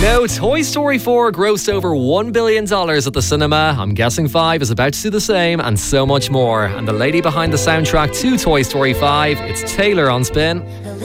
know, Toy Story 4 grossed over $1 billion at the cinema. I'm guessing 5 is about to do the same, and so much more. And the lady behind the soundtrack to Toy Story 5, it's Taylor on Spin.